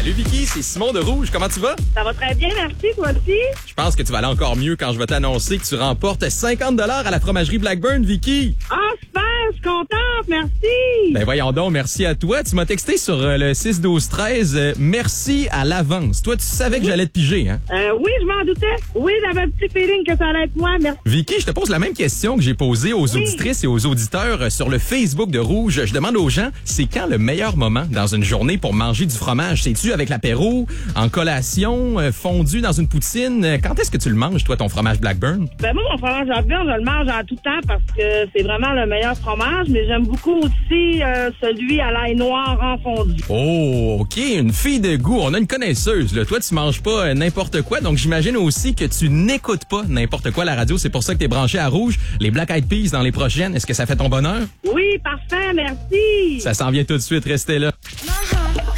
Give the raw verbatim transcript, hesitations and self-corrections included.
Salut Vicky, c'est Simon de Rouge. Comment tu vas? Ça va très bien, merci, toi aussi. Je pense que tu vas aller encore mieux quand je vais t'annoncer que tu remportes cinquante dollars à la fromagerie Blackburn, Vicky. Ah, super, je suis contente, merci. Ben voyons donc, merci à toi. Tu m'as texté sur euh, le six douze treize. Euh, merci à l'avance. Toi, tu savais que j'allais te piger, hein? Euh, oui, je m'en doutais. Oui, j'avais un petit feeling que ça allait être moi, merci. Vicky, je te pose la même question que j'ai posée aux Oui. auditrices et aux auditeurs euh, sur le Facebook de Rouge. Je demande aux gens, c'est quand le meilleur moment dans une journée pour manger du fromage? C'est-tu avec l'apéro, en collation, euh, fondu dans une poutine? Euh, Quand est-ce que tu le manges, toi, ton fromage Blackburn? Ben moi, mon fromage Blackburn, je le mange en tout temps parce que c'est vraiment le meilleur fromage, mais j'aime beaucoup aussi euh, celui à l'ail noir en fondu. Oh, OK, une fille de goût. On a une connaisseuse, là. Toi, tu manges pas euh, n'importe quoi, donc j'imagine aussi que tu n'écoutes pas n'importe quoi à la radio. C'est pour ça que t'es branché à Rouge. Les Black Eyed Peas dans les prochaines, est-ce que ça fait ton bonheur? Oui, parfait, merci. Ça s'en vient tout de suite, restez là.